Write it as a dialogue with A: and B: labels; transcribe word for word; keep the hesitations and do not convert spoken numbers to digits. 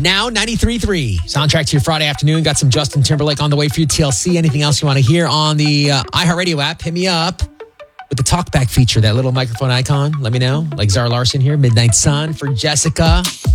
A: Now ninety-three point three. Soundtrack to your Friday afternoon. Got some Justin Timberlake on the way for you. T L C. Anything else you want to hear on the uh, iHeartRadio app? Hit me up with the talkback feature, that little microphone icon. Let me know. Like Zara Larson here. Midnight Sun for Jessica.